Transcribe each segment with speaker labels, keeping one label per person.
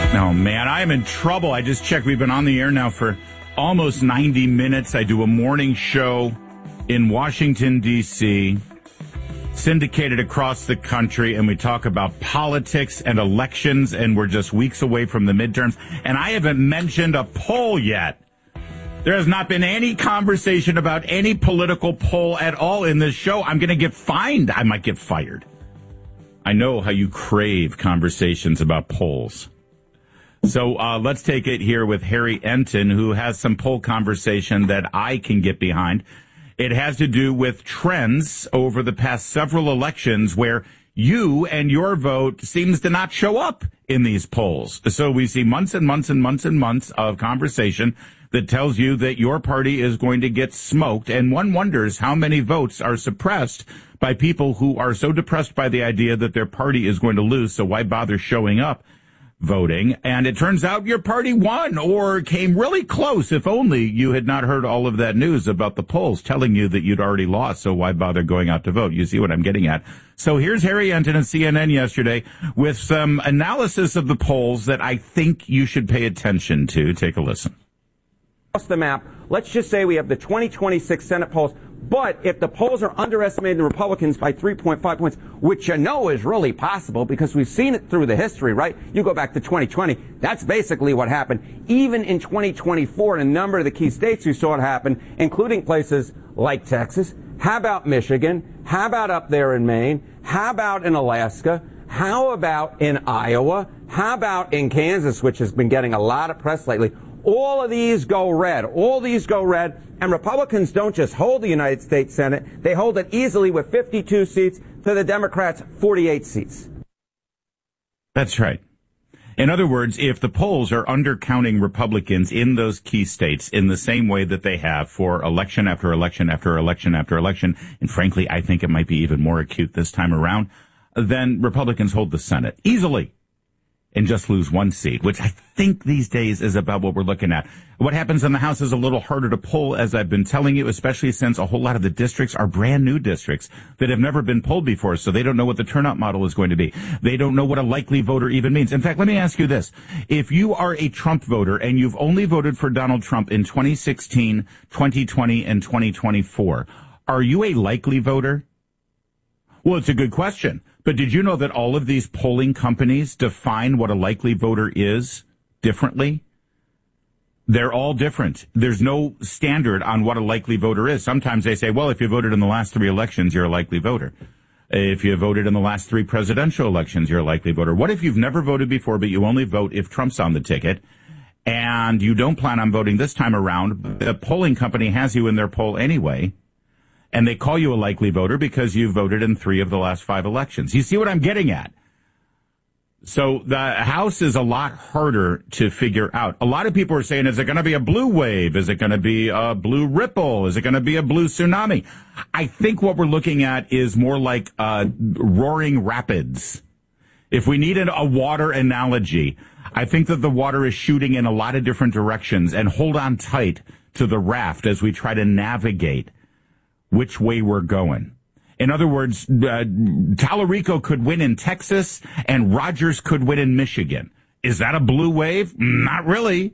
Speaker 1: Oh, man, I am in trouble. I just checked. We've been on the air now for almost 90 minutes. I do a morning show in Washington, D.C., syndicated across the country, and we talk about politics and elections, and we're just weeks away from the midterms. And I haven't mentioned a poll yet. There has not been any conversation about any political poll at all in this show. I'm going to get fined. I might get fired. I know how you crave conversations about polls. So let's take it here with Harry Enton, who has some poll conversation that I can get behind. It has to do with trends over the past several elections where you and your vote seems to not show up in these polls. So we see months and months and months and months of conversation that tells you that your party is going to get smoked. And one wonders how many votes are suppressed by people who are so depressed by the idea that their party is going to lose. So why bother showing up voting? And it turns out your party won or came really close. If only you had not heard all of that news about the polls telling you that you'd already lost. So why bother going out to vote? You see what I'm getting at. So here's Harry Enton on CNN yesterday with some analysis of the polls that I think you should pay attention to. Take a listen.
Speaker 2: Across the map, let's just say we have the 2026 Senate polls, but if the polls are underestimating the Republicans by 3.5 points, which you know is really possible because we've seen it through the history, right? You go back to 2020, that's basically what happened. Even in 2024, in a number of the key states you saw it happen, including places like Texas. How about Michigan? How about up there in Maine? How about in Alaska? How about in Iowa? How about in Kansas, which has been getting a lot of press lately? All of these go red. All these go red. And Republicans don't just hold the United States Senate. They hold it easily with 52 seats to the Democrats' 48 seats.
Speaker 1: That's right. In other words, if the polls are undercounting Republicans in those key states in the same way that they have for election after election after election after election, and frankly, I think it might be even more acute this time around, then Republicans hold the Senate easily and just lose one seat, which I think these days is about what we're looking at. What happens in the House is a little harder to pull, as I've been telling you, especially since a whole lot of the districts are brand new districts that have never been polled before, so they don't know what the turnout model is going to be. They don't know what a likely voter even means. In fact, let me ask you this. If you are a Trump voter and you've only voted for Donald Trump in 2016, 2020, and 2024, are you a likely voter? Well, it's a good question. But did you know that all of these polling companies define what a likely voter is differently? They're all different. There's no standard on what a likely voter is. Sometimes they say, well, if you voted in the last 3 elections, you're a likely voter. If you voted in the last 3 presidential elections, you're a likely voter. What if you've never voted before, but you only vote if Trump's on the ticket, and you don't plan on voting this time around? The polling company has you in their poll anyway. And they call you a likely voter because you voted in 3 of the last 5 elections. You see what I'm getting at? So the House is a lot harder to figure out. A lot of people are saying, is it going to be a blue wave? Is it going to be a blue ripple? Is it going to be a blue tsunami? I think what we're looking at is more like roaring rapids. If we need a water analogy, I think that the water is shooting in a lot of different directions, and hold on tight to the raft as we try to navigate which way we're going. In other words, Tallarico could win in Texas and Rogers could win in Michigan. Is that a blue wave? Not really.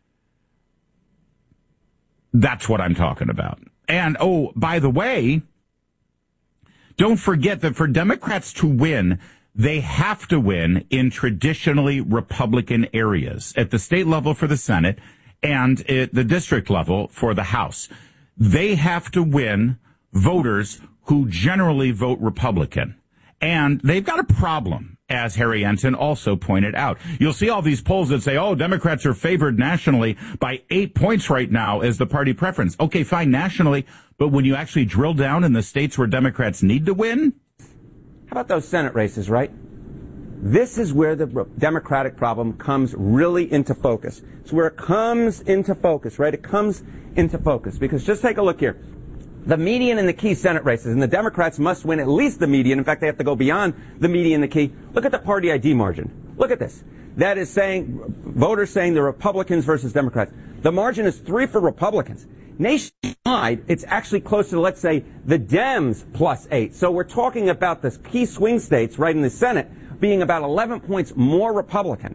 Speaker 1: That's what I'm talking about. And, oh, by the way, don't forget that for Democrats to win, they have to win in traditionally Republican areas at the state level for the Senate and at the district level for the House. They have to win voters who generally vote Republican. And they've got a problem, as Harry Enton also pointed out. You'll see all these polls that say, oh, Democrats are favored nationally by 8 points right now as the party preference. Okay, fine, nationally. But when you actually drill down in the states where Democrats need to win?
Speaker 2: How about those Senate races, right? This is where the Democratic problem comes really into focus. It's where it comes into focus, right? It comes into focus. Because just take a look here. The median in the key Senate races, and the Democrats must win at least the median. In fact, they have to go beyond the median, the key. Look at the party ID margin. Look at this. That is saying, voters saying the Republicans versus Democrats. The margin is 3 for Republicans. Nationwide, it's actually closer to, let's say, the Dems plus 8. So we're talking about the key swing states, right, in the Senate, being about 11 points more Republican.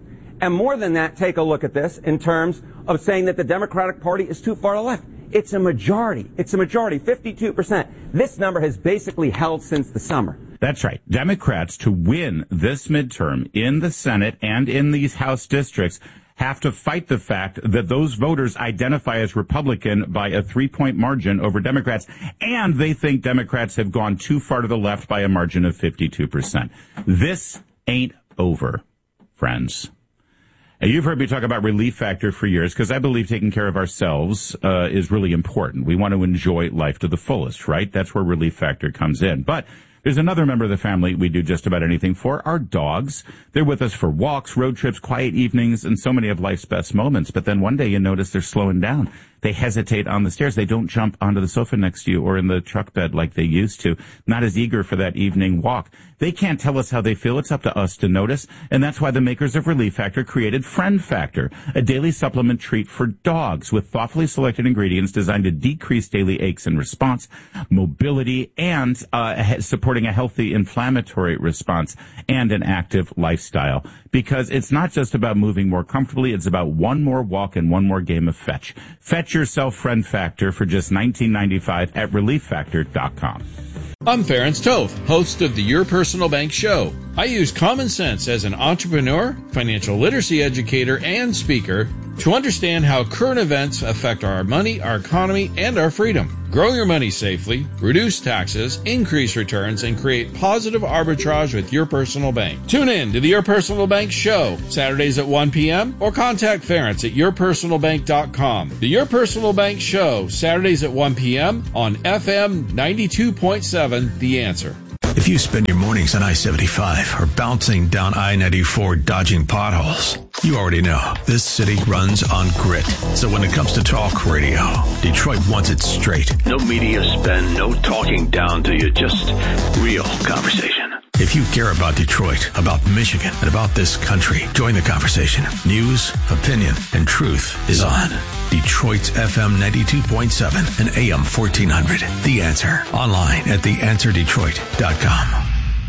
Speaker 2: And more than that, take a look at this in terms of saying that the Democratic Party is too far to the left. It's a majority. It's a majority, 52%. This number has basically held since the summer.
Speaker 1: That's right. Democrats, to win this midterm in the Senate and in these House districts, have to fight the fact that those voters identify as Republican by a 3-point margin over Democrats, and they think Democrats have gone too far to the left by a margin of 52%. This ain't over, friends. You've heard me talk about Relief Factor for years because I believe taking care of ourselves is really important. We want to enjoy life to the fullest, right? That's where Relief Factor comes in. But there's another member of the family we do just about anything for, our dogs. They're with us for walks, road trips, quiet evenings, and so many of life's best moments. But then one day you notice they're slowing down. They hesitate on the stairs. They don't jump onto the sofa next to you or in the truck bed like they used to. Not as eager for that evening walk. They can't tell us how they feel. It's up to us to notice. And that's why the makers of Relief Factor created Friend Factor, a daily supplement treat for dogs with thoughtfully selected ingredients designed to decrease daily aches and response, mobility, and supporting a healthy inflammatory response and an active lifestyle. Because it's not just about moving more comfortably. It's about one more walk and one more game of fetch. Fetch yourself Friend Factor for just $19.95 at ReliefFactor.com.
Speaker 3: I'm Ferenc Toth, host of the Your Personal Bank Show. I use common sense as an entrepreneur, financial literacy educator, and speaker to understand how current events affect our money, our economy, and our freedom. Grow your money safely, reduce taxes, increase returns, and create positive arbitrage with Your Personal Bank. Tune in to the Your Personal Bank Show, Saturdays at 1 p.m. or contact Ferenc at yourpersonalbank.com. The Your Personal Bank Show, Saturdays at 1 p.m. on FM 92.7, The Answer.
Speaker 4: If you spend your mornings on I-75 or bouncing down I-94 dodging potholes, you already know this city runs on grit. So when it comes to talk radio, Detroit wants it straight.
Speaker 5: No media spin, no talking down to you, just real conversation.
Speaker 4: If you care about Detroit, about Michigan, and about this country, join the conversation. News, opinion, and truth is on. Detroit's FM 92.7 and AM 1400. The Answer. Online at theanswerdetroit.com.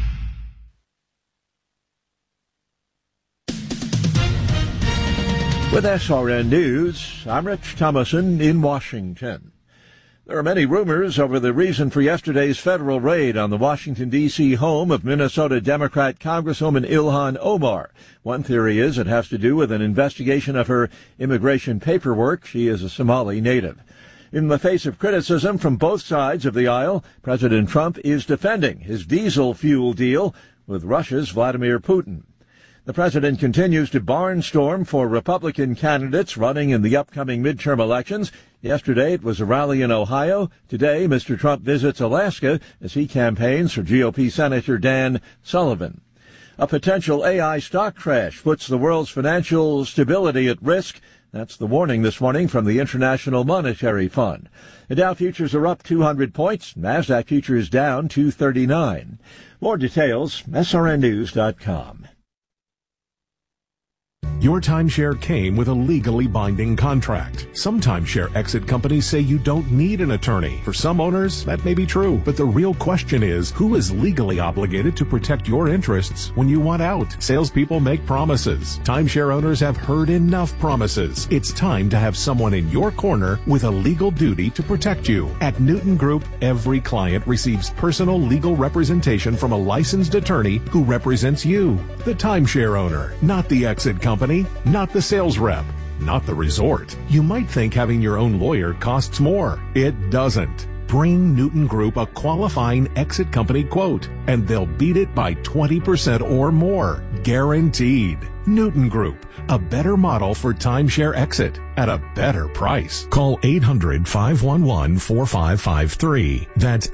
Speaker 6: With SRN News, I'm Rich Thomason in Washington. There are many rumors over the reason for yesterday's federal raid on the Washington, D.C. home of Minnesota Democrat Congresswoman Ilhan Omar. One theory is it has to do with an investigation of her immigration paperwork. She is a Somali native. In the face of criticism from both sides of the aisle, President Trump is defending his diesel fuel deal with Russia's Vladimir Putin. The president continues to barnstorm for Republican candidates running in the upcoming midterm elections. Yesterday, it was a rally in Ohio. Today, Mr. Trump visits Alaska as he campaigns for GOP Senator Dan Sullivan. A potential AI stock crash puts the world's financial stability at risk. That's the warning this morning from the International Monetary Fund. The Dow futures are up 200 points. NASDAQ futures down 239. More details, srnnews.com.
Speaker 7: Your timeshare came with a legally binding contract. Some timeshare exit companies say you don't need an attorney. For some owners, that may be true. But the real question is, who is legally obligated to protect your interests when you want out? Salespeople make promises. Timeshare owners have heard enough promises. It's time to have someone in your corner with a legal duty to protect you. At Newton Group, every client receives personal legal representation from a licensed attorney who represents you, the timeshare owner, not the exit company. Not the sales rep, not the resort. You might think having your own lawyer costs more. It doesn't. Bring Newton Group a qualifying exit company quote, and they'll beat it by 20% or more. Guaranteed. Newton Group, a better model for timeshare exit at a better price. Call 800-511-4553. That's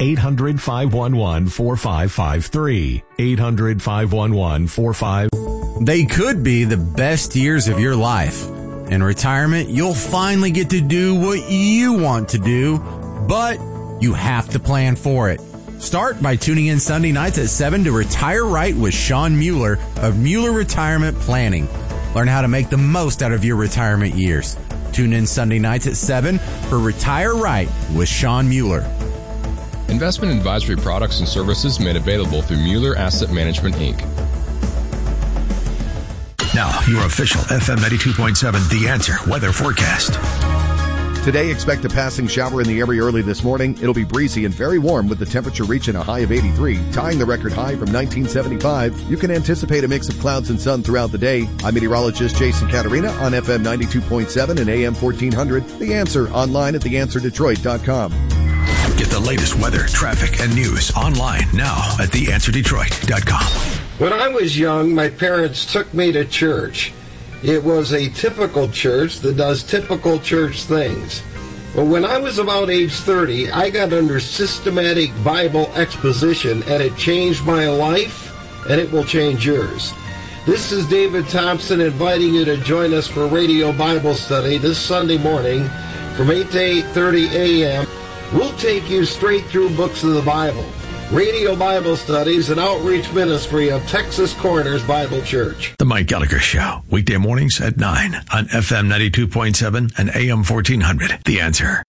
Speaker 7: 800-511-4553. 800-511-4553.
Speaker 8: They could be the best years of your life. In retirement, you'll finally get to do what you want to do, but you have to plan for it. Start by tuning in Sunday nights at 7 to Retire Right with Sean Mueller of Mueller Retirement Planning. Learn how to make the most out of your retirement years. Tune in Sunday nights at 7 for Retire Right with Sean Mueller.
Speaker 9: Investment advisory products and services made available through Mueller Asset Management, Inc.
Speaker 4: Now, your official FM 92.7 The Answer weather forecast.
Speaker 10: Today, expect a passing shower in the area early this morning. It'll be breezy and very warm with the temperature reaching a high of 83, tying the record high from 1975. You can anticipate a mix of clouds and sun throughout the day. I'm meteorologist Jason Caterina on FM 92.7 and AM 1400. The Answer online at theanswerdetroit.com.
Speaker 4: Get the latest weather, traffic, and news online now at theanswerdetroit.com.
Speaker 11: When I was young, my parents took me to church. It was a typical church that does typical church things. But when I was about age 30, I got under systematic Bible exposition, and it changed my life, and it will change yours. This is David Thompson inviting you to join us for Radio Bible Study this Sunday morning from 8 to 8:30 a.m. We'll take you straight through books of the Bible. Radio Bible Studies, an outreach ministry of Texas Corners Bible Church.
Speaker 4: The Mike Gallagher Show, weekday mornings at 9 on FM 92.7 and AM 1400. The Answer.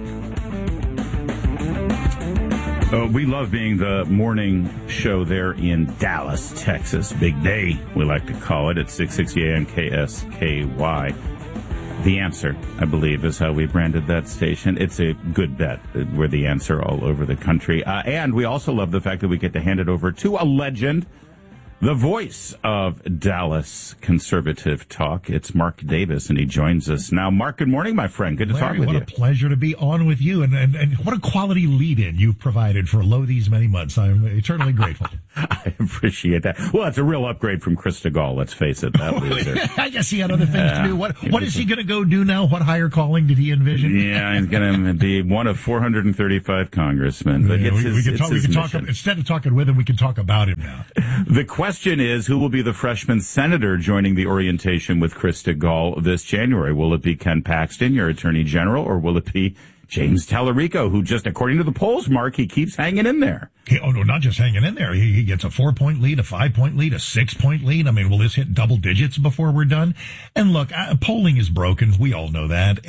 Speaker 1: We love being the morning show there in Dallas, Texas. Big day, we like to call it, at 660 AM KSKY. The Answer, I believe, is how we branded that station. It's a good bet. We're The Answer all over the country. And we also love the fact that we get to hand it over to a legend, the voice of Dallas conservative talk. It's Mark Davis, and he joins us now. Mark, good morning, my friend. Good to talk with you.
Speaker 12: What a pleasure to be on with you, and what a quality lead-in you've provided for Lo these many months. I'm eternally grateful.
Speaker 1: I appreciate that. Well, it's a real upgrade from Chris DeGaulle, let's face it. That loser.
Speaker 12: I guess he had other things to do. What is he going to go do now? What higher calling did he envision?
Speaker 1: Yeah, he's going to be one of 435 congressmen. But we can talk
Speaker 12: instead of talking with him, we can talk about him now.
Speaker 1: The question is, who will be the freshman senator joining the orientation with Chris DeGaulle this January? Will it be Ken Paxton, your attorney general, or will it be James Tallarico, who just, according to the polls, Mark, he keeps hanging in there?
Speaker 12: Not just hanging in there. He gets a 4-point lead, a 5-point lead, a 6-point lead. I mean, will this hit double digits before we're done? And look, polling is broken. We all know that.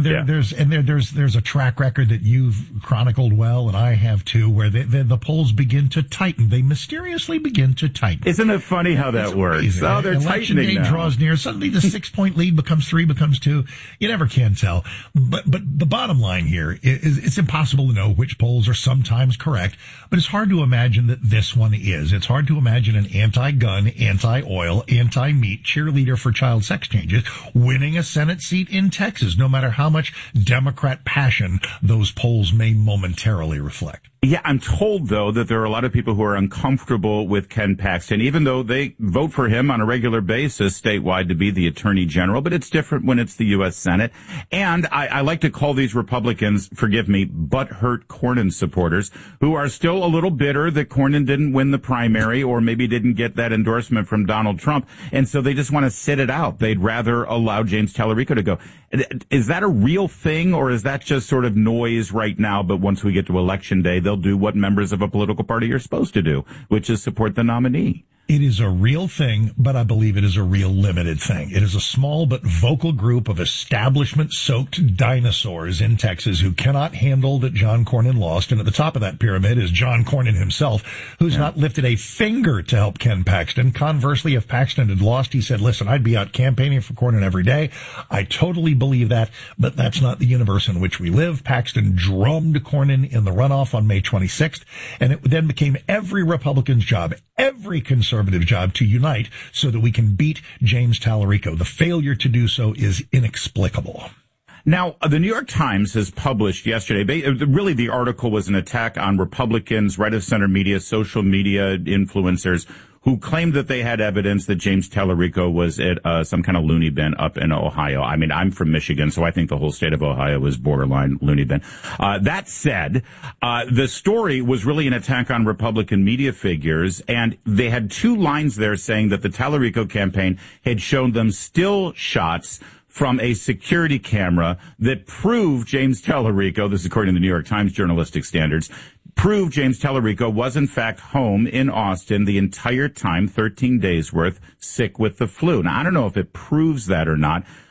Speaker 12: There's a track record that you've chronicled well, and I have too, where the polls begin to tighten. They mysteriously begin to tighten.
Speaker 1: Isn't it funny how that works? Oh, they're
Speaker 12: Election
Speaker 1: tightening
Speaker 12: day
Speaker 1: now.
Speaker 12: Draws near. Suddenly the 6-point lead becomes 3, becomes 2. You never can tell. But the bottom line here is it's impossible to know which polls are sometimes correct, but it's hard to imagine that this one is. It's hard to imagine an anti-gun, anti-oil, anti-meat cheerleader for child sex changes winning a Senate seat in Texas, no matter how much Democrat passion those polls may momentarily reflect.
Speaker 1: Yeah, I'm told, though, that there are a lot of people who are uncomfortable with Ken Paxton, even though they vote for him on a regular basis statewide to be the attorney general. But it's different when it's the U.S. Senate. And I like to call these Republicans, forgive me, butthurt Cornyn supporters, who are still a little bitter that Cornyn didn't win the primary or maybe didn't get that endorsement from Donald Trump. And so they just want to sit it out. They'd rather allow James Tallarico to go. Is that a real thing, or is that just sort of noise right now? But once we get to Election Day, they'll do what members of a political party are supposed to do, which is support the nominee.
Speaker 12: It is a real thing, but I believe it is a real limited thing. It is a small but vocal group of establishment-soaked dinosaurs in Texas who cannot handle that John Cornyn lost. And at the top of that pyramid is John Cornyn himself, who's not lifted a finger to help Ken Paxton. Conversely, if Paxton had lost, he said, listen, I'd be out campaigning for Cornyn every day. I totally believe that, but that's not the universe in which we live. Paxton drummed Cornyn in the runoff on May 26th, and it then became every Republican's job, every conservative job to unite so that we can beat James Tallarico. The failure to do so is inexplicable.
Speaker 1: Now, the New York Times has published yesterday, really the article was an attack on Republicans, right-of-center media, social media influencers who claimed that they had evidence that James Tallarico was at some kind of loony bin up in Ohio. I mean, I'm from Michigan, so I think the whole state of Ohio is borderline loony bin. That said, the story was really an attack on Republican media figures, and they had 2 lines there saying that the Tallarico campaign had shown them still shots from a security camera that proved James Tallarico, this is according to the New York Times journalistic standards, proved James Tallarico was in fact home in Austin the entire time, 13 days worth, sick with the flu. Now, I don't know if it proves that or not,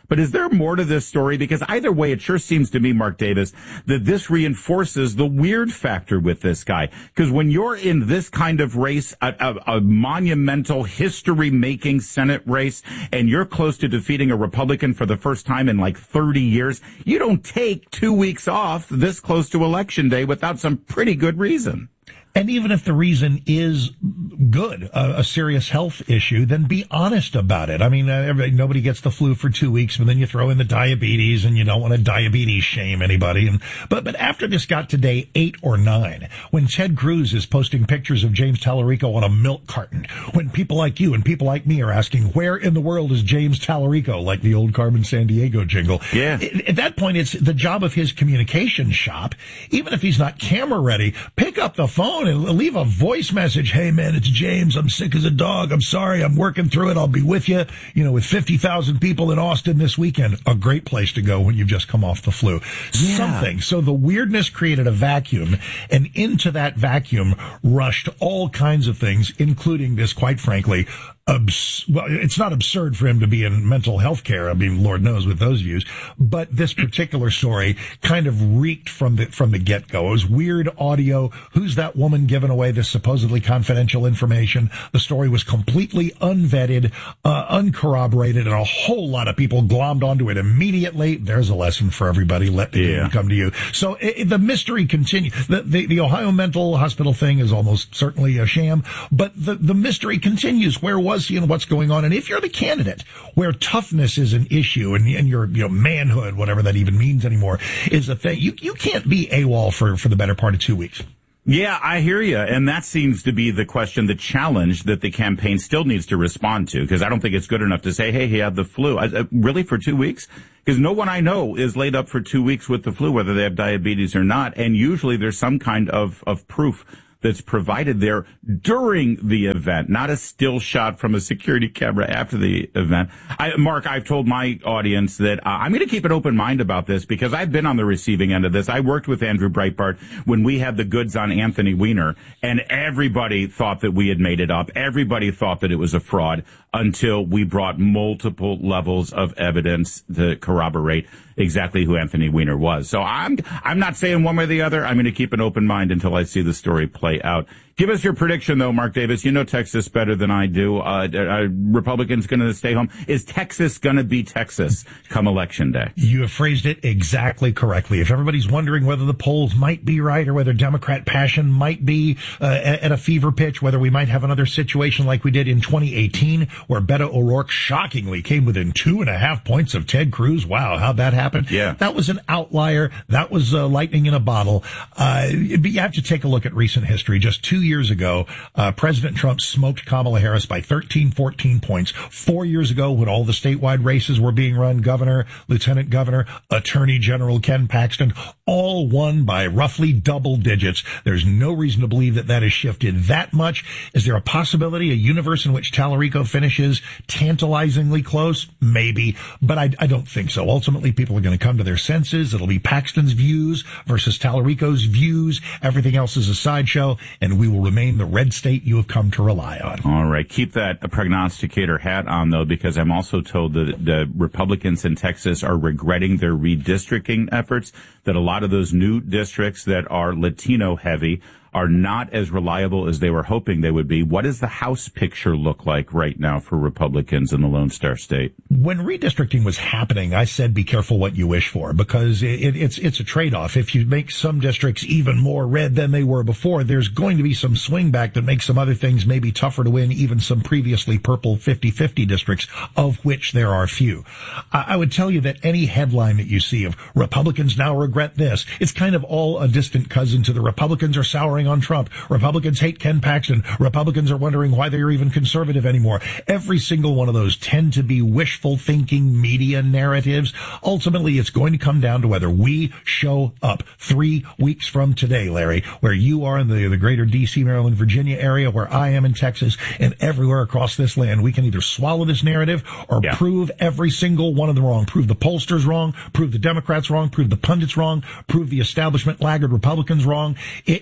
Speaker 1: But is there more to this story? Because either way, it sure seems to me, Mark Davis, that this reinforces the weird factor with this guy. Because when you're in this kind of race, a monumental, history-making Senate race, and you're close to defeating a Republican for the first time in like 30 years, you don't take 2 weeks off this close to Election Day without some pretty good reason.
Speaker 12: And even if the reason is good, a serious health issue, then be honest about it. I mean, nobody gets the flu for 2 weeks, but then you throw in the diabetes, and you don't want to diabetes shame anybody. But after this got to day 8 or 9, when Ted Cruz is posting pictures of James Tallarico on a milk carton, when people like you and people like me are asking, where in the world is James Tallarico, like the old Carmen Sandiego jingle?
Speaker 1: Yeah.
Speaker 12: At that point, it's the job of his communication shop, even if he's not camera ready, pick up the phone and leave a voice message. Hey, man, it's James. I'm sick as a dog. I'm sorry. I'm working through it. I'll be with you. With 50,000 people in Austin this weekend. A great place to go when you've just come off the flu. Yeah. Something. So the weirdness created a vacuum, and into that vacuum rushed all kinds of things, including this, quite frankly, well, it's not absurd for him to be in mental health care. I mean, Lord knows with those views, but this particular story kind of reeked from the get-go. It was weird audio. Who's that woman giving away this supposedly confidential information? The story was completely unvetted, uncorroborated, and a whole lot of people glommed onto it immediately. There's a lesson for everybody. Let the game come to you. So the mystery continues. The Ohio Mental Hospital thing is almost certainly a sham, but the mystery continues. Where was he and what's going on? And if you're the candidate where toughness is an issue and your manhood, whatever that even means anymore, is a thing, you can't be AWOL for the better part of 2 weeks.
Speaker 1: Yeah, I hear you. And that seems to be the question, the challenge that the campaign still needs to respond to, because I don't think it's good enough to say, hey, he had the flu. Really, for 2 weeks? Because no one I know is laid up for 2 weeks with the flu, whether they have diabetes or not. And usually there's some kind of proof that's provided there during the event, not a still shot from a security camera after the event. Mark, I've told my audience that I'm going to keep an open mind about this because I've been on the receiving end of this. I worked with Andrew Breitbart when we had the goods on Anthony Weiner, and everybody thought that we had made it up. Everybody thought that it was a fraud until we brought multiple levels of evidence to corroborate exactly who Anthony Weiner was. So I'm not saying one way or the other. I'm going to keep an open mind until I see the story play out. Give us your prediction, though, Mark Davis. You know Texas better than I do. Are Republicans going to stay home? Is Texas going to be Texas come Election Day?
Speaker 12: You have phrased it exactly correctly. If everybody's wondering whether the polls might be right or whether Democrat passion might be at a fever pitch, whether we might have another situation like we did in 2018 where Beto O'Rourke shockingly came within 2.5 points of Ted Cruz. Wow, how'd that happen?
Speaker 1: Yeah.
Speaker 12: That was an outlier. That was lightning in a bottle. But you have to take a look at recent history. Just 2 years ago, President Trump smoked Kamala Harris by 13, 14 points. 4 years ago, when all the statewide races were being run, governor, lieutenant governor, attorney general Ken Paxton, all won by roughly double digits. There's no reason to believe that has shifted that much. Is there a possibility, a universe in which Tallarico finishes tantalizingly close? Maybe, but I don't think so. Ultimately, people are going to come to their senses. It'll be Paxton's views versus Tallarico's views. Everything else is a sideshow, and we will remain the red state you have come to rely on.
Speaker 1: All right. Keep that prognosticator hat on, though, because I'm also told that the Republicans in Texas are regretting their redistricting efforts, that a lot of those new districts that are Latino heavy are not as reliable as they were hoping they would be. What does the House picture look like right now for Republicans in the Lone Star State?
Speaker 12: When redistricting was happening, I said be careful what you wish for, because it's a trade-off. If you make some districts even more red than they were before, there's going to be some swing back that makes some other things maybe tougher to win, even some previously purple 50-50 districts, of which there are few. I would tell you that any headline that you see of Republicans now regret this, it's kind of all a distant cousin to the Republicans are souring on Trump. Republicans hate Ken Paxton. Republicans are wondering why they're even conservative anymore. Every single one of those tend to be wishful thinking media narratives. Ultimately, it's going to come down to whether we show up 3 weeks from today, Larry, where you are in the greater D.C., Maryland, Virginia area, where I am in Texas, and everywhere across this land. We can either swallow this narrative or prove every single one of them wrong. Prove the pollsters wrong, prove the Democrats wrong, prove the pundits wrong, prove the establishment laggard Republicans wrong. It's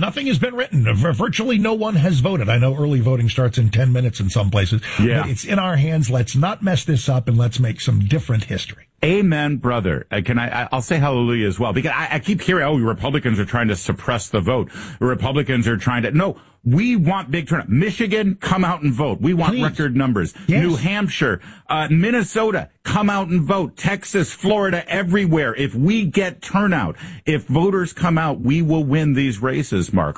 Speaker 12: Nothing has been written. Virtually no one has voted. I know early voting starts in 10 minutes in some places.
Speaker 1: Yeah.
Speaker 12: But it's in our hands. Let's not mess this up, and let's make some different history.
Speaker 1: Amen, brother. I'll say hallelujah as well, because I keep hearing, Republicans are trying to suppress the vote. Republicans are trying to, no, we want big turnout. Michigan, come out and vote. We want record numbers. Yes. New Hampshire, Minnesota, come out and vote. Texas, Florida, everywhere. If we get turnout, if voters come out, we will win these races, Mark,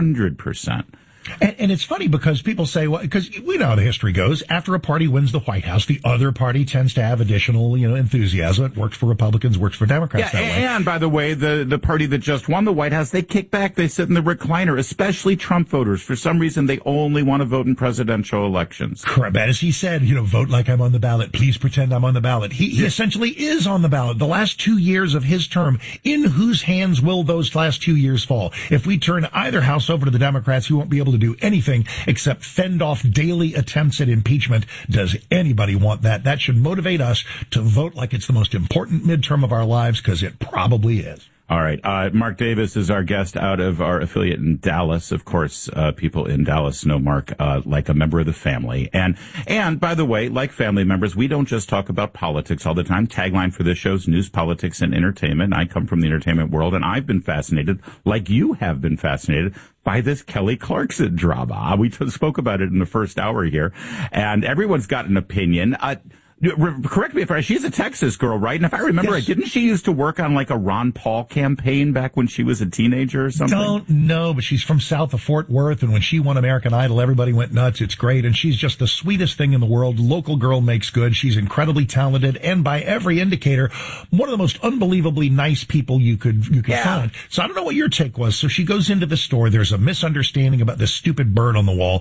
Speaker 1: 100%.
Speaker 12: And it's funny because people say, well, because we know how the history goes. After a party wins the White House, the other party tends to have additional, enthusiasm. It works for Republicans, works for Democrats that way.
Speaker 1: And by the way, the party that just won the White House, they kick back, they sit in the recliner, especially Trump voters. For some reason, they only want to vote in presidential elections.
Speaker 12: Correct. As he said, vote like I'm on the ballot. Please pretend I'm on the ballot. He essentially is on the ballot. The last 2 years of his term, in whose hands will those last 2 years fall? If we turn either house over to the Democrats, who won't be able to do anything except fend off daily attempts at impeachment. Does anybody want that? That should motivate us to vote like it's the most important midterm of our lives, because it probably is.
Speaker 1: All right. Mark Davis is our guest out of our affiliate in Dallas. Of course, people in Dallas know Mark like a member of the family. And by the way, like family members, we don't just talk about politics all the time. Tagline for this show is news, politics, and entertainment. I come from the entertainment world, and I've been fascinated, like you have been fascinated, by this Kelly Clarkson drama. We spoke about it in the first hour here, and everyone's got an opinion. Correct me if she's a Texas girl, right? And if I remember right, didn't she used to work on like a Ron Paul campaign back when she was a teenager or something?
Speaker 12: Don't know, but she's from south of Fort Worth, and when she won American Idol, everybody went nuts. It's great, and she's just the sweetest thing in the world. Local girl makes good. She's incredibly talented, and by every indicator, one of the most unbelievably nice people you could find. So I don't know what your take was. So she goes into the store. There's a misunderstanding about this stupid bird on the wall.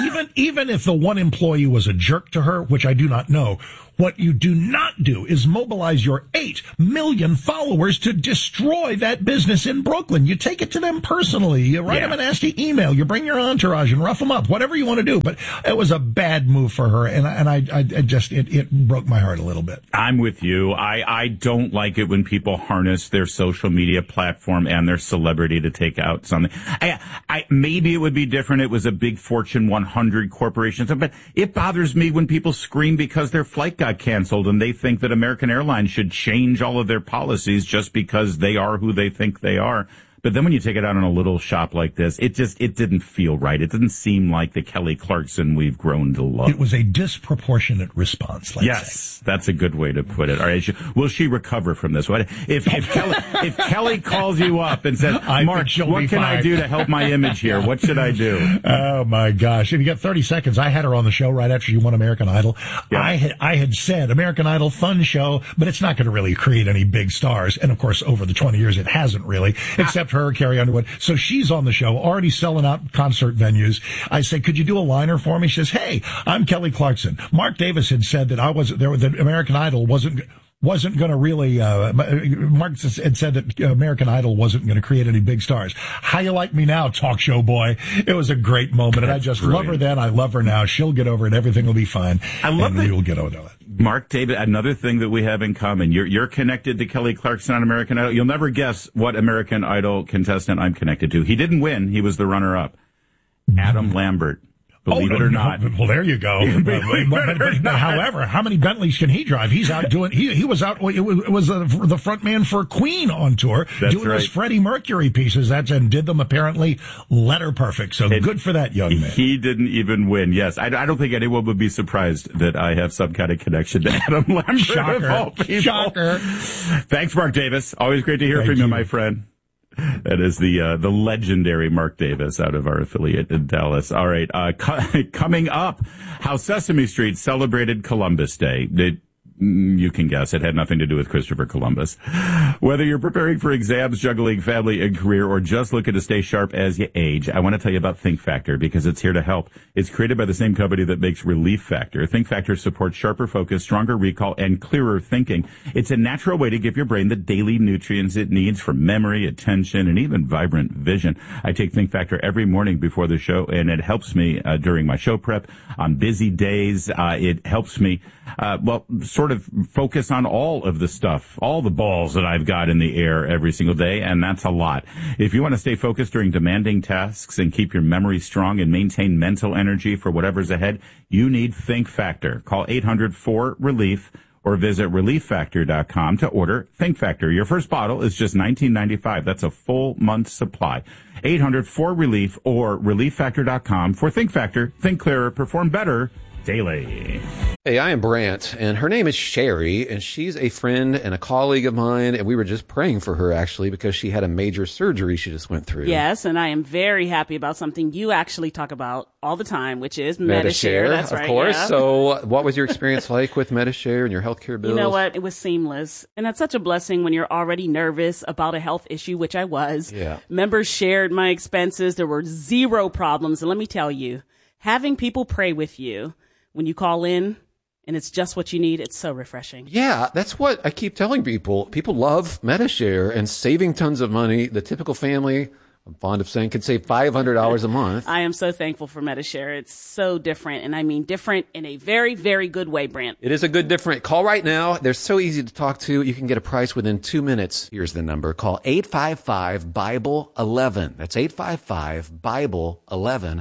Speaker 12: Even if the one employee was a jerk to her, which I do not know, what you do not do is mobilize your 8 million followers to destroy that business in Brooklyn. You take it to them personally. You write them a nasty email. You bring your entourage and rough them up, whatever you want to do. But it was a bad move for her, and I just it broke my heart a little bit.
Speaker 1: I'm with you. I don't like it when people harness their social media platform and their celebrity to take out something. Maybe it would be different. It was a big Fortune 100 corporation, but it bothers me when people scream because their flight got canceled and they think that American Airlines should change all of their policies just because they are who they think they are. But then when you take it out on a little shop like this, it didn't feel right. It didn't seem like the Kelly Clarkson we've grown to love.
Speaker 12: It was a disproportionate response, let's say.
Speaker 1: That's a good way to put it. All right. Will she recover from this? If Kelly calls you up and says, Mark, what can I do to help my image here? What should I do?
Speaker 12: Oh my gosh. If you got 30 seconds, I had her on the show right after she won American Idol. Yeah. I had said American Idol, fun show, but it's not going to really create any big stars. And of course, over the 20 years, it hasn't really, except her, Carrie Underwood. So she's on the show, already selling out concert venues. I say, could you do a liner for me? She says, hey, I'm Kelly Clarkson. Mark Davis had said that that American Idol wasn't going to really, Mark had said that American Idol wasn't going to create any big stars. How you like me now, talk show boy? It was a great moment, and I just love her then. I love her now. She'll get over it. Everything will be fine.
Speaker 1: I love
Speaker 12: that. We will get over it.
Speaker 1: Mark, David, another thing that we have in common. You're connected to Kelly Clarkson on American Idol. You'll never guess what American Idol contestant I'm connected to. He didn't win. He was the runner-up. Adam Lambert. Believe it or not.
Speaker 12: Well, there you go. However, how many Bentleys can he drive? He's out doing, he was out, it was the front man for Queen on tour, doing those Freddie Mercury pieces, and did them apparently letter perfect. So good for that young man.
Speaker 1: He didn't even win. Yes. I don't think anyone would be surprised that I have some kind of connection to Adam Lambert.
Speaker 12: Shocker.
Speaker 1: Thanks, Mark Davis. Always great to hear from you, my friend. That is the legendary Mark Davis out of our affiliate in Dallas. All right. Coming up, how Sesame Street celebrated Columbus Day. You can guess. It had nothing to do with Christopher Columbus. Whether you're preparing for exams, juggling family and career, or just looking to stay sharp as you age, I want to tell you about Think Factor because it's here to help. It's created by the same company that makes Relief Factor. Think Factor supports sharper focus, stronger recall, and clearer thinking. It's a natural way to give your brain the daily nutrients it needs for memory, attention, and even vibrant vision. I take Think Factor every morning before the show, and it helps me during my show prep on busy days. It helps me, sort sort of focus on all of the stuff, all the balls that I've got in the air every single day, and that's a lot. If you want to stay focused during demanding tasks and keep your memory strong and maintain mental energy for whatever's ahead, you need Think Factor. Call 800-4RELIEF or visit relieffactor.com to order Think Factor. Your first bottle is just $19.95. That's a full month's supply. 800-4RELIEF or relieffactor.com for Think Factor. Think clearer, perform better daily.
Speaker 13: Hey, I am Brant, and her name is Sherry, and she's a friend and a colleague of mine, and we were just praying for her, actually, because she had a major surgery she just went through.
Speaker 14: Yes, and I am very happy about something you actually talk about all the time, which is Medi-Share. That's right,
Speaker 13: of course.
Speaker 14: Yeah.
Speaker 13: So what was your experience like with Medi-Share and your healthcare bills?
Speaker 14: You know what? It was seamless, and that's such a blessing when you're already nervous about a health issue, which I was.
Speaker 13: Yeah.
Speaker 14: Members shared my expenses. There were zero problems, and let me tell you, having people pray with you when you call in, and it's just what you need, it's so refreshing.
Speaker 13: Yeah, that's what I keep telling people. People love Medi-Share and saving tons of money. The typical family, I'm fond of saying, can save $500 a month.
Speaker 14: I am so thankful for Medi-Share. It's so different, and I mean different in a very, very good way, Brant.
Speaker 13: It is a good different. Call right now. They're so easy to talk to. You can get a price within 2 minutes. Here's the number. Call 855-BIBLE-11. That's 855-BIBLE-11.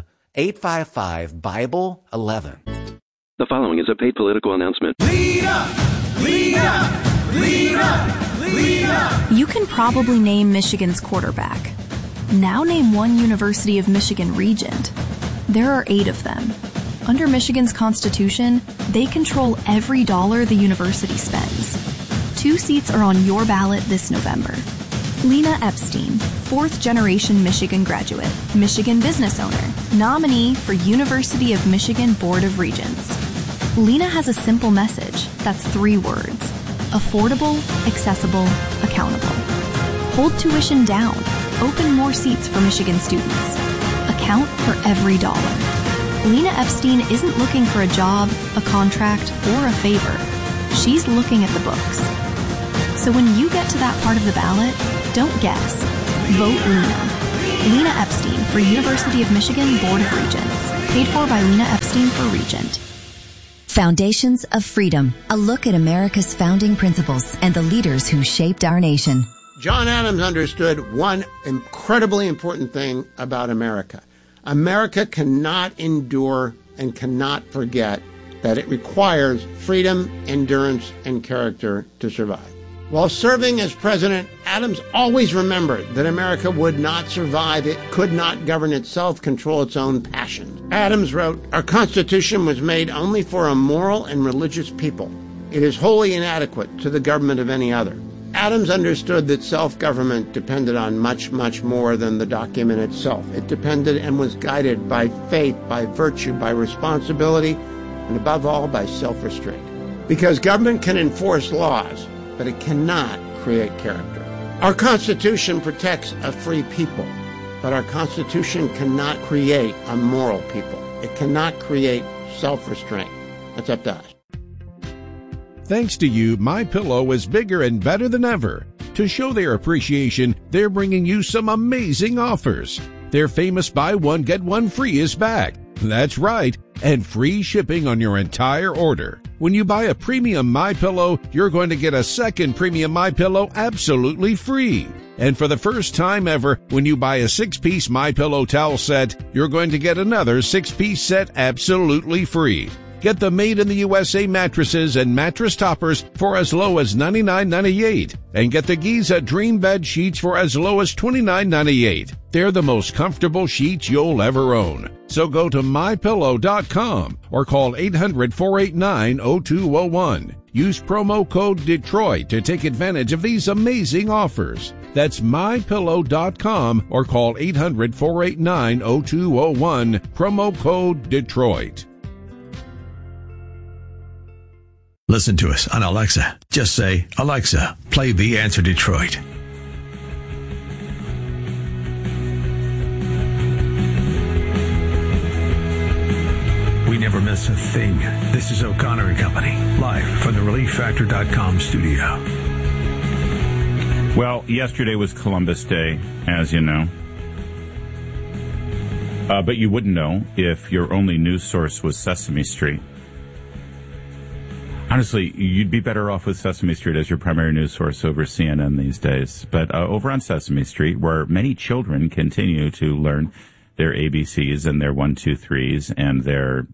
Speaker 13: 855-BIBLE-11.
Speaker 5: The following is a paid political announcement.
Speaker 15: Lead up! Lead up! Lead up! Lead up!
Speaker 16: You can probably name Michigan's quarterback. Now name one University of Michigan regent. There are 8 of them. Under Michigan's Constitution, they control every dollar the university spends. 2 seats are on your ballot this November. Lena Epstein, 4th-generation Michigan graduate, Michigan business owner, nominee for University of Michigan Board of Regents. Lena has a simple message that's 3 words: affordable, accessible, accountable. Hold tuition down. Open more seats for Michigan students. Account for every dollar. Lena Epstein isn't looking for a job, a contract, or a favor. She's looking at the books. So when you get to that part of the ballot, don't guess. Vote Lena. Lena Epstein for University of Michigan Board of Regents. Paid for by Lena Epstein for Regent.
Speaker 17: Foundations of Freedom. A look at America's founding principles and the leaders who shaped our nation.
Speaker 18: John Adams understood one incredibly important thing about America. America cannot endure and cannot forget that it requires freedom, endurance, and character to survive. While serving as president, Adams always remembered that America would not survive. It could not govern itself, control its own passions. Adams wrote, "Our Constitution was made only for a moral and religious people. It is wholly inadequate to the government of any other." Adams understood that self-government depended on much, much more than the document itself. It depended and was guided by faith, by virtue, by responsibility, and above all, by self-restraint. Because government can enforce laws, but it cannot create character. Our Constitution protects a free people, but our Constitution cannot create a moral people. It cannot create self-restraint. That's up to us.
Speaker 19: Thanks to you, MyPillow is bigger and better than ever. To show their appreciation, they're bringing you some amazing offers. Their famous buy one, get one free is back. That's right, and free shipping on your entire order. When you buy a premium MyPillow, you're going to get a second premium MyPillow absolutely free. And for the first time ever, when you buy a 6-piece MyPillow towel set, you're going to get another 6-piece set absolutely free. Get the Made in the USA mattresses and mattress toppers for as low as $99.98. And get the Giza Dream Bed sheets for as low as $29.98. They're the most comfortable sheets you'll ever own. So go to MyPillow.com or call 800-489-0201. Use promo code Detroit to take advantage of these amazing offers. That's MyPillow.com or call 800-489-0201. Promo code Detroit.
Speaker 4: Listen to us on Alexa. Just say, Alexa, play The Answer Detroit. We never miss a thing. This is O'Connor and Company, live from the ReliefFactor.com studio.
Speaker 1: Well, yesterday was Columbus Day, as you know. But you wouldn't know if your only news source was Sesame Street. Honestly, you'd be better off with Sesame Street as your primary news source over CNN these days. But over on Sesame Street, where many children continue to learn their ABCs and their 1, 2, 3s and their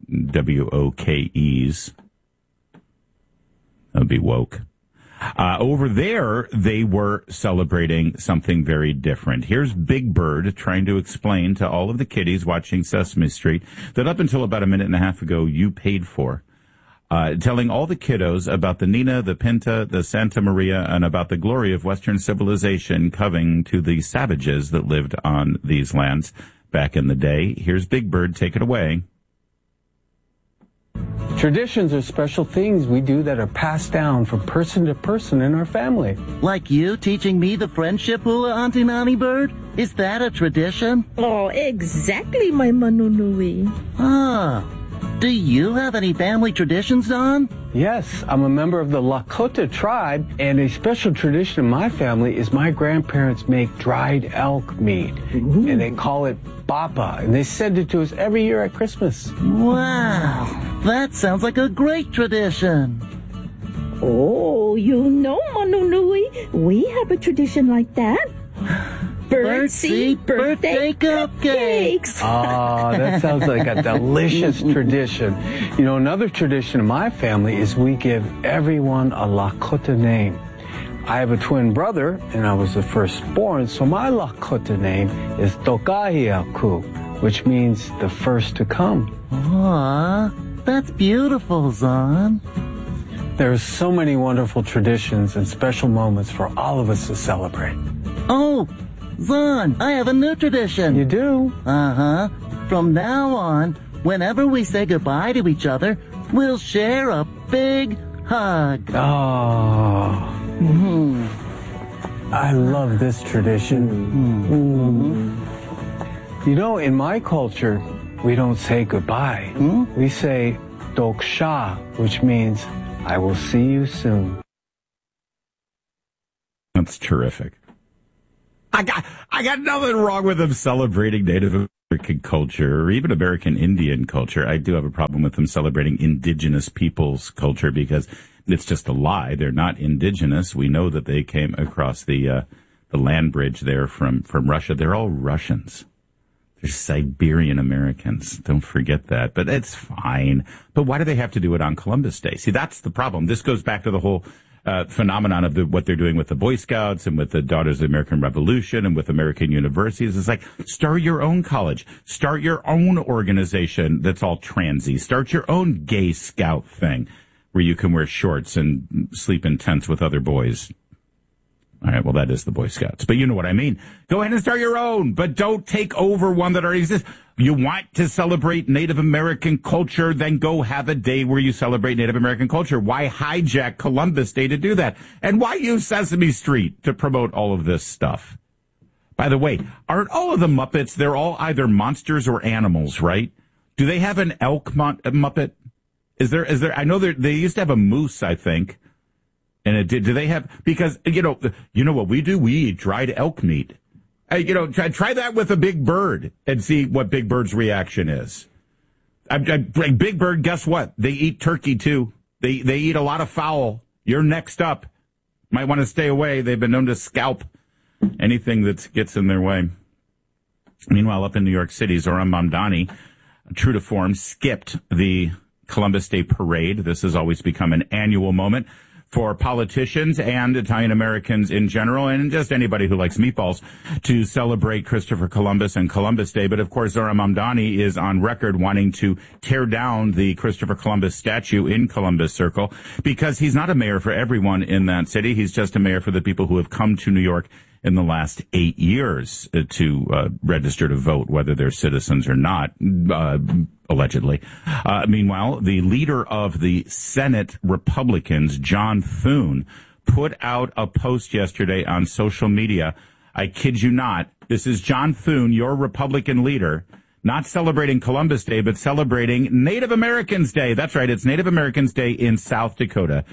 Speaker 1: WOKEs, that would be woke. Over there, they were celebrating something very different. Here's Big Bird trying to explain to all of the kiddies watching Sesame Street that up until about a minute and a half ago, you paid for. Telling all the kiddos about the Nina, the Pinta, the Santa Maria, and about the glory of Western civilization coming to the savages that lived on these lands back in the day. Here's Big Bird. Take it away.
Speaker 20: Traditions are special things we do that are passed down from person to person in our family.
Speaker 21: Like you teaching me the friendship hula, Auntie Nanny Bird? Is that a tradition?
Speaker 22: Oh, exactly, my manunui.
Speaker 21: Ah. Do you have any family traditions, Don?
Speaker 20: Yes, I'm a member of the Lakota tribe, and a special tradition in my family is my grandparents make dried elk meat, and they call it bapa, and they send it to us every year at Christmas.
Speaker 21: Wow, that sounds like a great tradition.
Speaker 22: Oh, you know, Manunui, we have a tradition like that. Birdseed birthday cupcakes.
Speaker 20: Oh, that sounds like a delicious tradition. You know, another tradition in my family is we give everyone a Lakota name. I have a twin brother, and I was the firstborn, so my Lakota name is Tokahiaku, which means the first to come.
Speaker 21: Aw, that's beautiful, Zon.
Speaker 20: There are so many wonderful traditions and special moments for all of us to celebrate.
Speaker 21: Oh, Zon, I have a new tradition.
Speaker 20: You do?
Speaker 21: Uh-huh. From now on, whenever we say goodbye to each other, we'll share a big hug.
Speaker 20: Oh.
Speaker 21: Mm-hmm.
Speaker 20: I love this tradition. Mm-hmm. You know, in my culture, we don't say goodbye. Mm-hmm. We say doksha, which means I will see you soon.
Speaker 1: That's terrific. I got nothing wrong with them celebrating Native American culture or even American Indian culture. I do have a problem with them celebrating indigenous people's culture because it's just a lie. They're not indigenous. We know that they came across the land bridge there from Russia. They're all Russians. They're Siberian Americans. Don't forget that. But it's fine. But why do they have to do it on Columbus Day? See, that's the problem. This goes back to the whole phenomenon of what they're doing with the Boy Scouts and with the Daughters of the American Revolution and with American universities. It's like, start your own college. Start your own organization that's all transy. Start your own gay scout thing where you can wear shorts and sleep in tents with other boys. All right, well, that is the Boy Scouts. But you know what I mean. Go ahead and start your own, but don't take over one that already exists. You want to celebrate Native American culture, then go have a day where you celebrate Native American culture. Why hijack Columbus Day to do that? And why use Sesame Street to promote all of this stuff? By the way, aren't all of the Muppets, they're all either monsters or animals, right? Do they have an elk Muppet? Is there, I know they used to have a moose, I think. And do they have, because, you know what we do? We eat dried elk meat. Try that with a Big Bird and see what Big Bird's reaction is. Big Bird, guess what? They eat turkey too. They eat a lot of fowl. You're next up. Might want to stay away. They've been known to scalp anything that gets in their way. Meanwhile, up in New York City, Zohran Mamdani, true to form, skipped the Columbus Day parade. This has always become an annual moment for politicians and Italian Americans in general, and just anybody who likes meatballs, to celebrate Christopher Columbus and Columbus Day. But of course, Zohran Mamdani is on record wanting to tear down the Christopher Columbus statue in Columbus Circle because he's not a mayor for everyone in that city. He's just a mayor for the people who have come to New York in the last 8 years to register to vote, whether they're citizens or not, allegedly. Meanwhile, the leader of the Senate Republicans, John Thune, put out a post yesterday on social media. I kid you not. This is John Thune, your Republican leader, not celebrating Columbus Day, but celebrating Native Americans Day. That's right. It's Native Americans Day in South Dakota.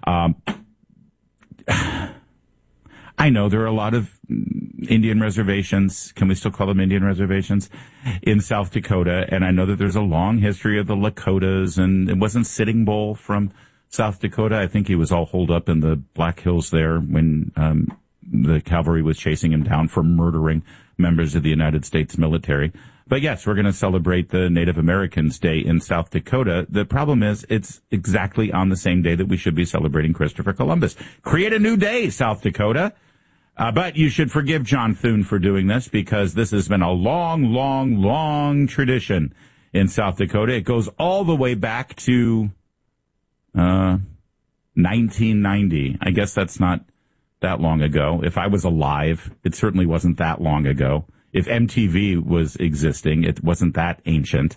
Speaker 1: I know there are a lot of Indian reservations. Can we still call them Indian reservations in South Dakota? And I know that there's a long history of the Lakotas, and it wasn't Sitting Bull from South Dakota. I think he was all holed up in the Black Hills there when the cavalry was chasing him down for murdering members of the United States military. But yes, we're going to celebrate the Native Americans Day in South Dakota. The problem is it's exactly on the same day that we should be celebrating Christopher Columbus. Create a new day, South Dakota. But you should forgive John Thune for doing this, because this has been a long, long, long tradition in South Dakota. It goes all the way back to 1990. I guess that's not that long ago. If I was alive, it certainly wasn't that long ago. If MTV was existing, it wasn't that ancient.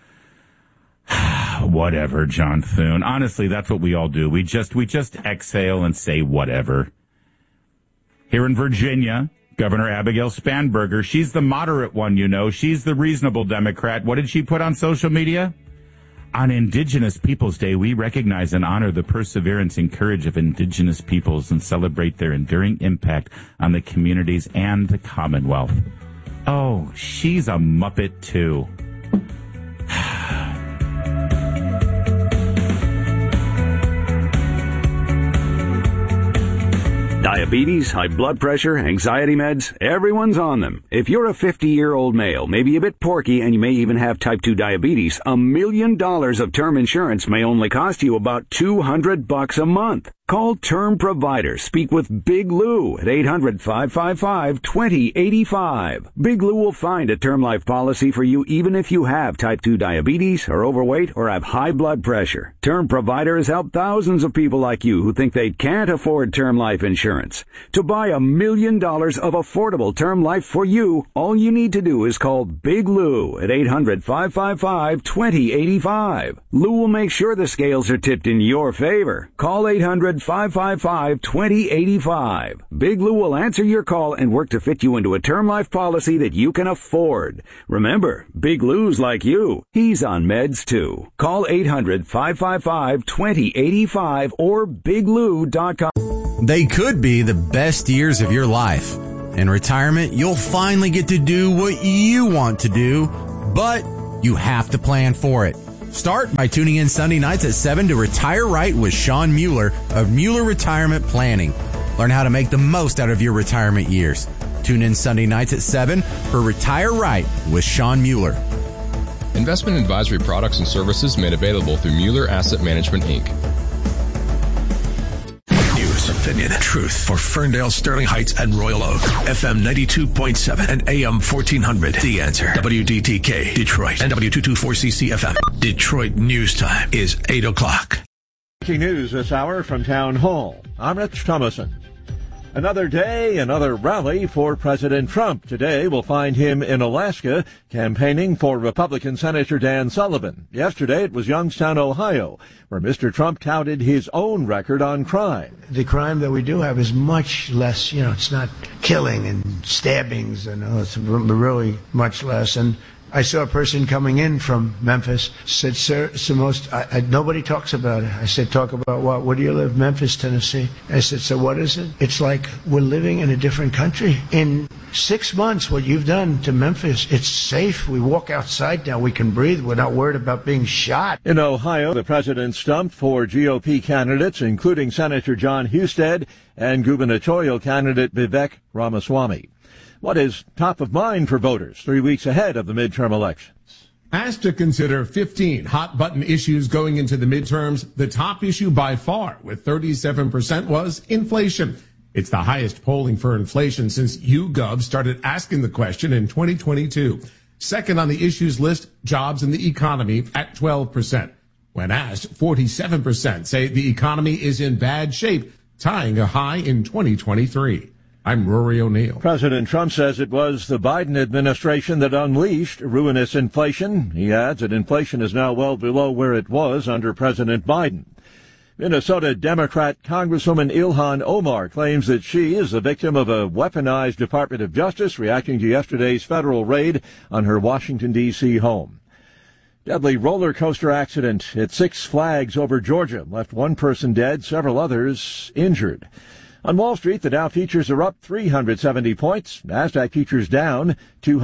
Speaker 1: Whatever, John Thune. Honestly, that's what we all do. We just exhale and say whatever. Here in Virginia, Governor Abigail Spanberger, she's the moderate one, you know. She's the reasonable Democrat. What did she put on social media? On Indigenous Peoples Day, we recognize and honor the perseverance and courage of Indigenous peoples and celebrate their enduring impact on the communities and the Commonwealth. Oh, she's a Muppet, too.
Speaker 2: Diabetes, high blood pressure, anxiety meds, everyone's on them. If you're a 50-year-old male, maybe a bit porky, and you may even have type 2 diabetes, $1 million of term insurance may only cost you about $200 a month. Call Term Provider. Speak with Big Lou at 800-555-2085. Big Lou will find a term life policy for you even if you have type 2 diabetes, are overweight, or have high blood pressure. Term Provider has helped thousands of people like you who think they can't afford term life insurance. To buy $1 million of affordable term life for you, all you need to do is call Big Lou at 800-555-2085. Lou will make sure the scales are tipped in your favor. Call 800-555-2085. Big Lou will answer your call and work to fit you into a term life policy that you can afford. Remember, Big Lou's like you. He's on meds too. Call 800-555-2085 or biglou.com.
Speaker 8: They could be the best years of your life. In retirement, you'll finally get to do what you want to do, but you have to plan for it. Start by tuning in Sunday nights at 7 to Retire Right with Sean Mueller of Mueller Retirement Planning. Learn how to make the most out of your retirement years. Tune in Sunday nights at 7 for Retire Right with Sean Mueller.
Speaker 9: Investment advisory products and services made available through Mueller Asset Management, Inc.
Speaker 4: News, opinion, truth for Ferndale, Sterling Heights, and Royal Oak. FM 92.7 and AM 1400. The Answer. WDTK, Detroit, and W224CC FM. Detroit News Time is 8 o'clock.
Speaker 6: Breaking news this hour from Town Hall. I'm Rich Thomason. Another day, another rally for President Trump. Today we'll find him in Alaska campaigning for Republican Senator Dan Sullivan. Yesterday it was Youngstown, Ohio, where Mr. Trump touted his own record on crime.
Speaker 3: The crime that we do have is much less, it's not killing and stabbings, it's really much less. And I saw a person coming in from Memphis, said, sir, it's the most, nobody talks about it. I said, talk about what? Where do you live? Memphis, Tennessee. I said, so what is it? It's like we're living in a different country. In 6 months, what you've done to Memphis, it's safe. We walk outside now. We can breathe. We're not worried about being shot.
Speaker 6: In Ohio, the president stumped for GOP candidates, including Senator John Husted and gubernatorial candidate Vivek Ramaswamy. What is top of mind for voters 3 weeks ahead of the midterm elections?
Speaker 23: Asked to consider 15 hot-button issues going into the midterms, the top issue by far, with 37%, was inflation. It's the highest polling for inflation since YouGov started asking the question in 2022. Second on the issues list, jobs and the economy at 12%. When asked, 47% say the economy is in bad shape, tying a high in 2023. I'm Rory O'Neill.
Speaker 6: President Trump says it was the Biden administration that unleashed ruinous inflation. He adds that inflation is now well below where it was under President Biden. Minnesota Democrat Congresswoman Ilhan Omar claims that she is the victim of a weaponized Department of Justice reacting to yesterday's federal raid on her Washington, D.C. home. Deadly roller coaster accident at Six Flags over Georgia left one person dead, several others injured. On Wall Street, the Dow futures are up 370 points. NASDAQ futures down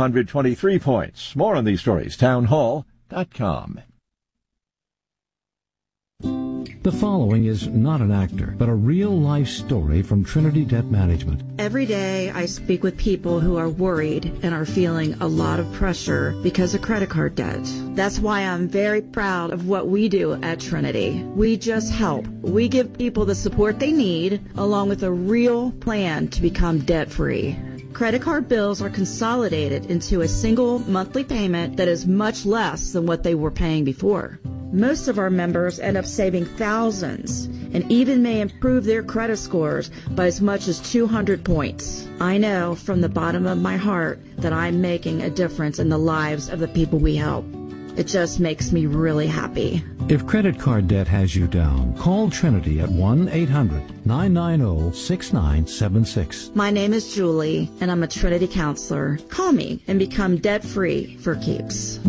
Speaker 6: 223 points. More on these stories, townhall.com.
Speaker 7: The following is not an actor, but a real-life story from Trinity Debt Management.
Speaker 10: Every day I speak with people who are worried and are feeling a lot of pressure because of credit card debt. That's why I'm very proud of what we do at Trinity. We just help. We give people the support they need, along with a real plan to become debt-free. Credit card bills are consolidated into a single monthly payment that is much less than what they were paying before. Most of our members end up saving thousands and even may improve their credit scores by as much as 200 points. I know from the bottom of my heart that I'm making a difference in the lives of the people we help. It just makes me really happy.
Speaker 7: If credit card debt has you down, call Trinity at 1-800-990-6976.
Speaker 10: My name is Julie, and I'm a Trinity counselor. Call me and become debt-free for keeps.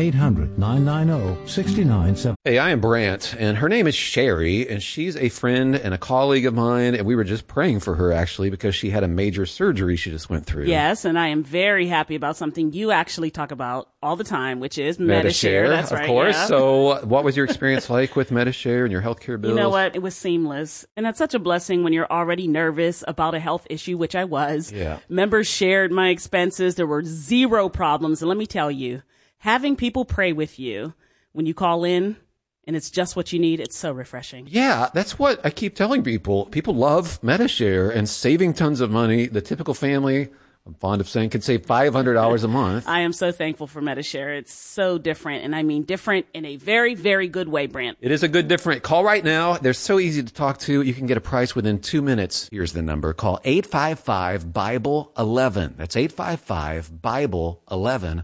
Speaker 7: 1-800-990-6976.
Speaker 13: Hey, I am Brant, and her name is Sherry, and she's a friend and a colleague of mine, and we were just praying for her, actually, because she had a major surgery she just went through.
Speaker 14: Yes, and I am very happy about something you actually talk about all the time, which is Medi-Share. That's right,
Speaker 13: of course.
Speaker 14: Yeah.
Speaker 13: So what was your experience like with Medi-Share and your healthcare bills?
Speaker 14: You know what? It was seamless. And that's such a blessing when you're already nervous about a health issue, which I was.
Speaker 13: Yeah.
Speaker 14: Members shared my expenses. There were zero problems. And let me tell you, having people pray with you when you call in and it's just what you need, it's so refreshing.
Speaker 13: Yeah, that's what I keep telling people. People love Medi-Share and saving tons of money. The typical family, I'm fond of saying, can save $500 a month.
Speaker 14: I am so thankful for Medi-Share. It's so different, and I mean different in a very, very good way, Brant.
Speaker 13: It is a good different. Call right now. They're so easy to talk to. You can get a price within 2 minutes. Here's the number. Call 855-BIBLE-11. That's 855-BIBLE-11.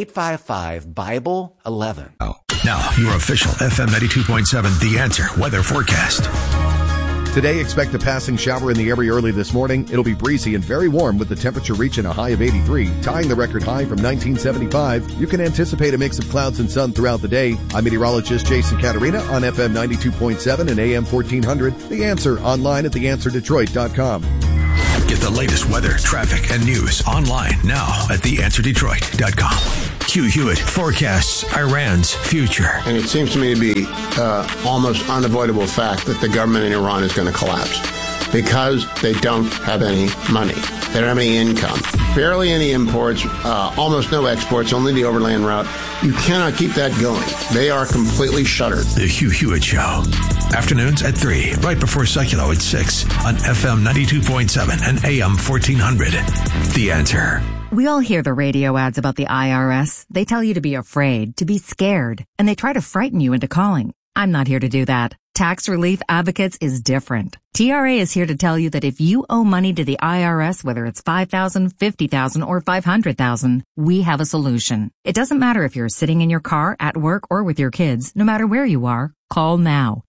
Speaker 13: 855-BIBLE-11.
Speaker 4: Now, your official FM 92.7 The Answer weather forecast.
Speaker 11: Today, expect a passing shower in the area early this morning. It'll be breezy and very warm with the temperature reaching a high of 83, tying the record high from 1975. You can anticipate a mix of clouds and sun throughout the day. I'm meteorologist Jason Caterina on FM 92.7 and AM 1400. The Answer online at theanswerdetroit.com.
Speaker 4: Get the latest weather, traffic, and news online now at theanswerdetroit.com. Hugh Hewitt forecasts Iran's future.
Speaker 18: And it seems to me to be almost unavoidable fact that the government in Iran is going to collapse because they don't have any money. They don't have any income. Barely any imports, almost no exports, only the overland route. You cannot keep that going. They are completely shuttered.
Speaker 4: The Hugh Hewitt Show. Afternoons at 3, right before Seculo at 6 on FM 92.7 and AM 1400. The Answer.
Speaker 24: We all hear the radio ads about the IRS. They tell you to be afraid, to be scared, and they try to frighten you into calling. I'm not here to do that. Tax Relief Advocates is different. TRA is here to tell you that if you owe money to the IRS, whether it's $5,000, $50,000, or $500,000, we have a solution. It doesn't matter if you're sitting in your car, at work, or with your kids. No matter where you are, call now.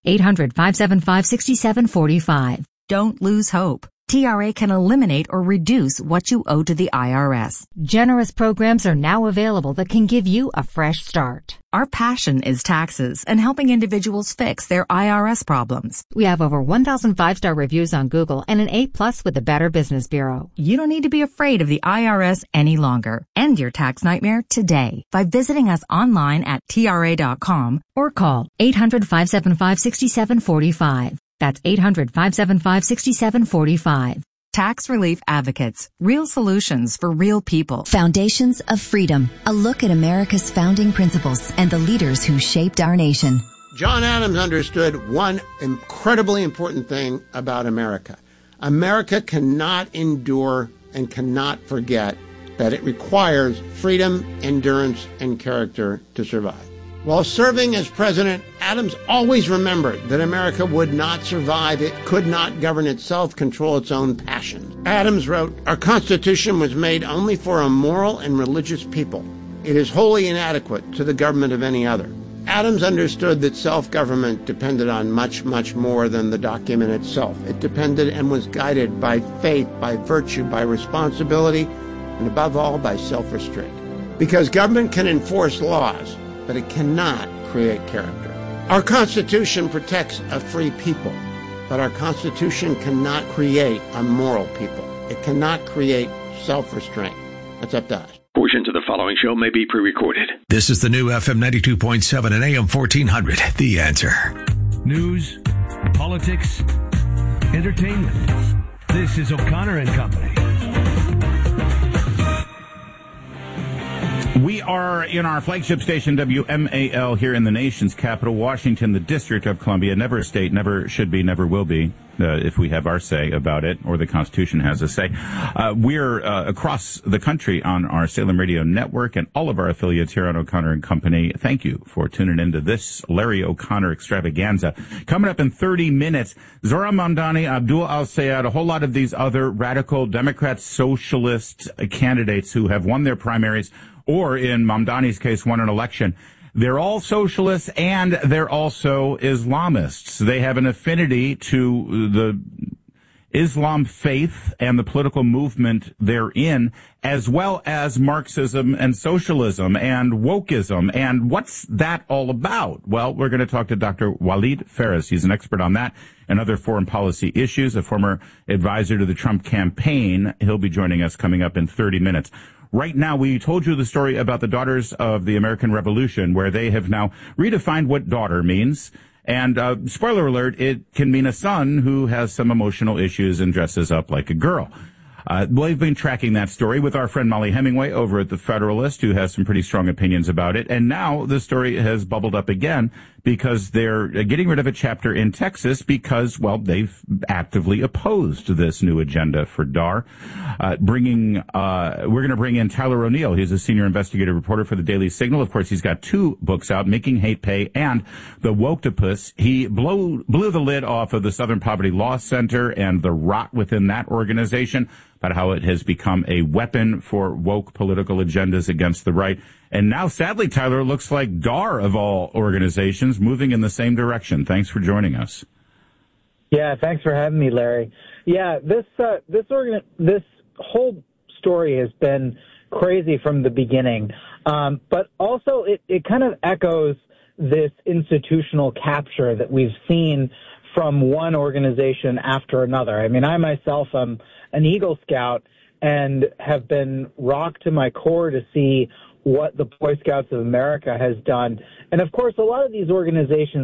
Speaker 24: 800-575-6745. Don't lose hope. TRA can eliminate or reduce what you owe to the IRS. Generous programs are now available that can give you a fresh start. Our passion is taxes and helping individuals fix their IRS problems. We have over 1,000 5-star reviews on Google and an A+ with the Better Business Bureau. You don't need to be afraid of the IRS any longer. End your tax nightmare today by visiting us online at TRA.com or call 800-575-6745. That's 800-575-6745. Tax Relief Advocates. Real solutions for real people.
Speaker 17: Foundations of Freedom. A look at America's founding principles and the leaders who shaped our nation.
Speaker 18: John Adams understood one incredibly important thing about America. America cannot endure and cannot forget that it requires freedom, endurance, and character to survive. While serving as president, Adams always remembered that America would not survive. It could not govern itself, control its own passions. Adams wrote, "Our Constitution was made only for a moral and religious people. It is wholly inadequate to the government of any other." Adams understood that self-government depended on much, much more than the document itself. It depended and was guided by faith, by virtue, by responsibility, and above all, by self-restraint. Because government can enforce laws, but it cannot create character. Our Constitution protects a free people, but our Constitution cannot create a moral people. It cannot create self-restraint. That's up to us.
Speaker 5: Portions of the following show may be pre-recorded.
Speaker 4: This is the new FM 92.7 and AM 1400. The Answer.
Speaker 12: News, politics, entertainment. This is O'Connor and Company.
Speaker 1: We are in our flagship station, WMAL, here in the nation's capital, Washington, the District of Columbia. Never a state, never should be, never will be, if we have our say about it, or the Constitution has a say. We're across the country on our Salem Radio Network and all of our affiliates here on O'Connor and Company. Thank you for tuning into this Larry O'Connor extravaganza. Coming up in 30 minutes, Zohran Mamdani, Abdul Al-Sayed, a whole lot of these other radical Democrat socialist candidates who have won their primaries, or in Mamdani's case, won an election. They're all socialists and they're also Islamists. They have an affinity to the Islam faith and the political movement they're in, as well as Marxism and socialism and wokeism. And what's that all about? Well, we're going to talk to Dr. Walid Phares. He's an expert on that and other foreign policy issues, a former advisor to the Trump campaign. He'll be joining us coming up in 30 minutes. Right now, we told you the story about the Daughters of the American Revolution, where they have now redefined what daughter means. And spoiler alert, it can mean a son who has some emotional issues and dresses up like a girl. We've been tracking that story with our friend Molly Hemingway over at The Federalist, who has some pretty strong opinions about it. And now the story has bubbled up again because they're getting rid of a chapter in Texas because, well, they've actively opposed this new agenda for DAR. We're going to bring in Tyler O'Neill. He's a senior investigative reporter for the Daily Signal. Of course, he's got two books out, Making Hate Pay and The Woktopus. He blew the lid off of the Southern Poverty Law Center and the rot within that organization, about how it has become a weapon for woke political agendas against the right. And now, sadly, Tyler, it looks like DAR, of all organizations, moving in the same direction. Thanks for joining us.
Speaker 15: Yeah, thanks for having me, Larry. Yeah, this whole story has been crazy from the beginning, but also it kind of echoes this institutional capture that we've seen from one organization after another. I mean, I myself am an Eagle Scout and have been rocked to my core to see what the Boy Scouts of America has done. And of course, a lot of these organizations